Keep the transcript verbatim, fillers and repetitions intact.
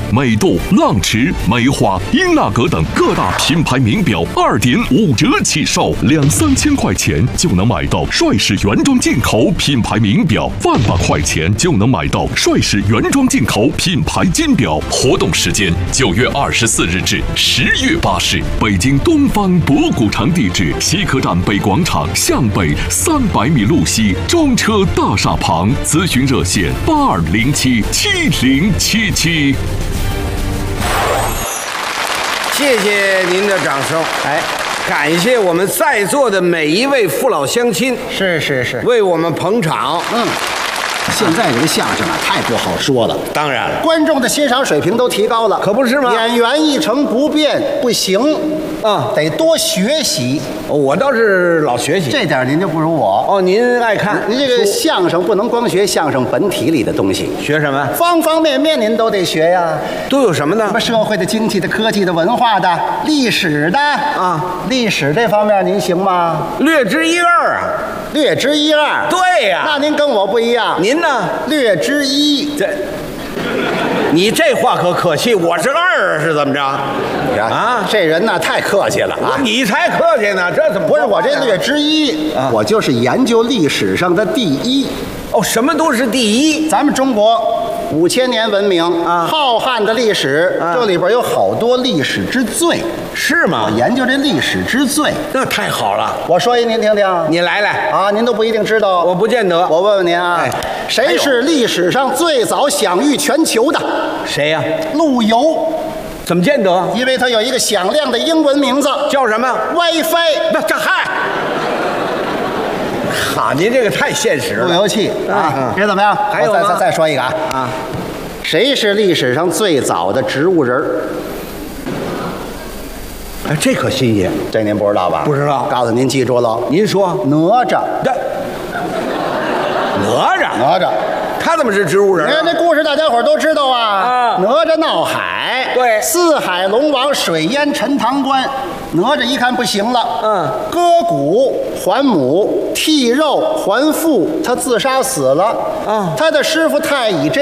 美度、浪驰、美华、英纳格等各大品牌名表二点五折起售，两三千块钱就能买到帅士原装进口品牌名表，万把块钱就能买到帅士原装进口品牌金表。活动时间九月二十四日至十月八日，北京东方博古城地址：西客站北广场向北三百米路西中车大厦旁。咨询热线：八二零七七零七七。 谢谢您的掌声，哎，感谢我们在座的每一位父老乡亲， 是是是， 为我们捧场。 嗯，现在这个相声啊，太不好说了。 当然了， 观众的欣赏水平都提高了， 可不是吗？ 演员一成不变不行啊， 得多学习。 我倒是老学习， 这点您就不如我。 哦，您爱看， 您这个相声不能光学相声本体里的东西， 学什么？ 方方面面您都得学呀。 都有什么呢？ 什么社会的、经济的、科技的、文化的、历史的啊？ 历史这方面您行吗？ 略知一二啊。 略知一二。 对呀、啊。 那您跟我不一样。 您呢？ 略知一。 这。你这话可可气，我是二是怎么着？啊， 这人呢太客气了啊！ 你才客气呢，这怎么不是我这略知一？啊、我就是研究历史上的第一。 哦，什么都是第一。 咱们中国五千年文明啊，浩瀚的历史，啊、这里边有好多历史之最， 是吗？ 我研究这历史之最， 那太好了。 我说一您听听， 你来来啊，您都不一定知道， 我不见得。 我问问您啊，哎、谁是历史上最早享誉全球的？ 谁呀、啊？ 陆游。 怎么见得？ 因为他有一个响亮的英文名字， 叫什么 ？WiFi。 那这嗨，好，您这个太现实了。 路由器啊，别、嗯、怎么样？ 还有再再再说一个啊啊， 谁是历史上最早的植物人？ 哎，这可新鲜， 这您不知道吧？ 不知道， 告诉您记住了。 您说， 哪吒。 哪吒， 哪吒。 他怎么是植物人、啊？ 你看这故事大家伙都知道啊。啊，哪吒闹海， 对， 四海龙王，水淹陈塘关。哪吒一看不行了， 嗯， 割骨还母，剔肉还父，他自杀死了。啊，他的师傅太乙真